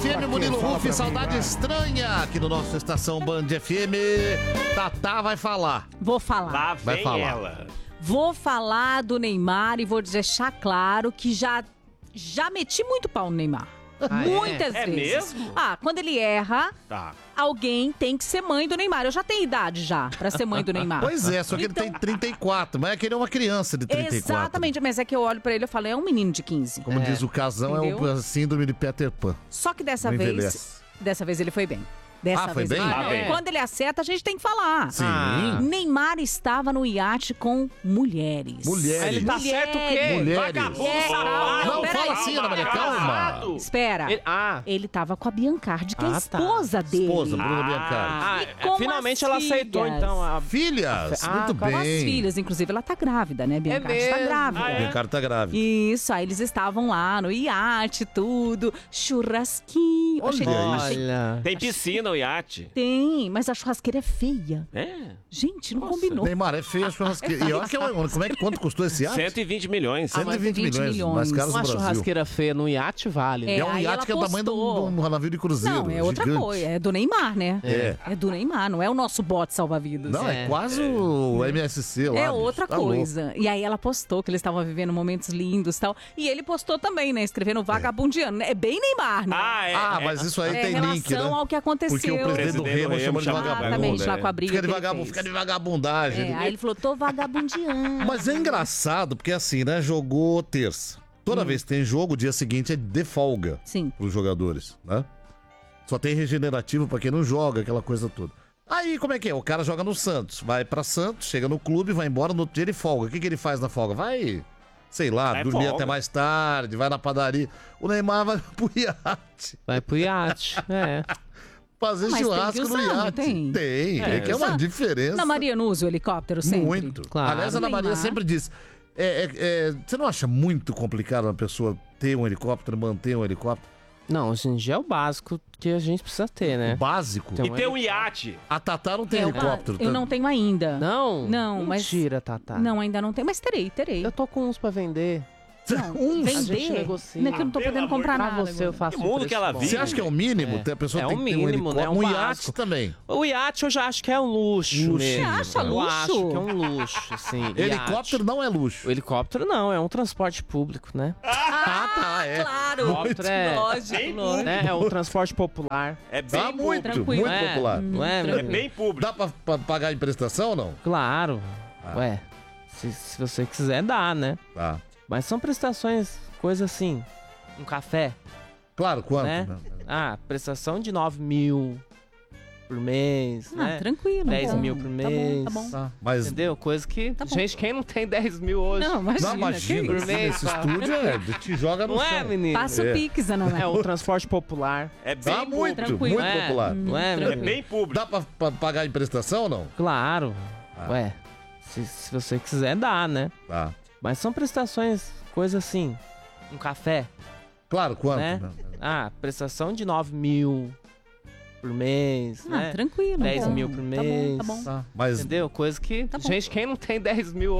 FM, Murilo Rufi, Saudade Estranha, aqui no nosso Estação Band FM. Tatá vai falar. Vou falar. Lá Vai vem falar. ela. Vou falar do Neymar e vou deixar claro que já meti muito pau no Neymar. Muitas É vezes. mesmo? Quando ele erra, Tá. alguém tem que ser mãe do Neymar. Eu já tenho idade já pra ser mãe do Neymar. Pois é, só que Então- ele tem 34, mas é que ele é uma criança de 34. Exatamente, mas é que eu olho pra ele e falo, é um menino de 15. Como diz o Casão, é Entendeu? o síndrome de Peter Pan. Só que dessa Não vez envelhece. ele foi bem. Dessa foi vez bem? ele foi Ah, bem. bem. Quando ele acerta, a gente tem que falar. Sim. Neymar estava no iate com mulheres. Mulheres. Ele tá certo o quê? Mulheres. Vagabundo, É, safado. não, peraí. fala assim, Ana Maria, calma. Safado. Espera. Ele tava com a Biancardi, que é a tá. esposa dele. Esposa, Bruna Biancardi. E com Finalmente as ela aceitou, filhas. então. Filhas, muito Com as bem. filhas, inclusive, ela tá grávida, né? Biancardi tá mesmo? grávida. Ah, é? Biancardi tá grávida. Isso, aí eles estavam lá no iate, tudo, churrasquinho. Olha isso. Olha. Tem piscina o iate. Tem, mas a churrasqueira é feia. É. Gente, não combinou. Neymar, é feio a churrasqueira. E olha que quanto custou esse iate? 120 milhões. 120 120 milhões, mais caro do Uma Brasil. churrasqueira feia no iate vale. É, É um aí iate ela que é o tamanho de postou. um navio de cruzeiro. Não, é outra gigante. coisa, é do Neymar, né? É. do Neymar, não é o nosso bote salva-vidas. Não, é É. quase o MSC lá. É bicho. outra Tá coisa. E aí ela postou que eles estavam vivendo momentos lindos e tal. E ele postou também, né? Escrevendo vagabundiano. É bem Neymar, né? Ah, Ah, mas isso aí É tem link, né? relação ao que aconteceu. Porque o presidente do Remo chama de vagabundo. Exatamente, lá com a briga Fica de, que ele fez. fica de vagabundagem. Aí ele falou, tô vagabundiano. Mas é engraçado, porque assim, né? Jogou terça. Toda vez que tem jogo, o dia seguinte é de folga Sim. pros jogadores, né? Só tem regenerativo pra quem não joga, aquela coisa toda. Aí, como é que é? O cara joga no Santos, vai pra Santos, chega no clube, vai embora, no outro dia ele folga. O que ele faz na folga? Vai, sei lá, Vai dormir folga. até mais tarde, vai na padaria. O Neymar vai pro iate, Vai pro iate. É. fazer Mas tem que churrasco no usar, não iate. tem? É que é uma Usa. diferença. Ana Maria não usa o helicóptero sempre? Muito. Claro. Aliás, a Ana Maria Neymar. sempre diz. Você não acha muito complicado uma pessoa ter um helicóptero, manter um helicóptero? Não, hoje em dia é o básico que a gente precisa ter, né? Básico? Então, E tem um iate. A Tatá não tem Eu, helicóptero. eu não tenho ainda. Não? Não, mas- Mentira, Tatá. Não, ainda não tem, mas terei. Eu tô com uns pra vender. Não, Uns? A gente vender? negocia. Não é que eu não tô Pelo podendo amor comprar Pra nada. você eu agora. faço Que mundo um preço que ela bom. vive. Você acha que é o mínimo? É. A pessoa É tem o que ter um mínimo, helicóptero. né? Um Um iate básico. também. O iate eu já acho que é um luxo. Luxinho. mesmo. Você acha Eu luxo? acho que é um luxo, assim. Helicóptero não é luxo. O helicóptero não, é um transporte público, né? Tá, é. Claro, Helicóptero é, lógico, lógico. né? É um transporte popular. É bem Tá muito, tranquilo. muito popular. Não é, meu É amigo? bem público. Dá pra pagar em prestação ou não? Claro. Ué, se você quiser, dá, né? Tá. Mas são prestações, coisa assim. Um café, Claro, quanto? né? Prestação de 9 mil por mês, né? Tranquilo. 10 bom. mil por mês. Tá bom. Tá. Mas Entendeu? Coisa que. Tá bom. Gente, quem não tem 10 mil hoje? Não, imagina. não, imagina. Por mês, Esse tá? estúdio te joga no Não chão. é, menino? Passa o Pix, Ana Maria. É um transporte popular. É bem Tá público. muito, tranquilo. muito É, popular. Não é, meu É amigo? bem público. Dá pra pagar em prestação ou não? Claro. Ué, se você quiser, dá, né? Tá. Mas são prestações, coisa assim. Um café, Claro, quanto? né? Prestação de 9 mil por mês, né? Tranquilo. 10 bom. mil por Tá mês. bom, tá bom. Tá. Mas Entendeu? Coisa que. Tá bom. Gente, quem não tem 10 mil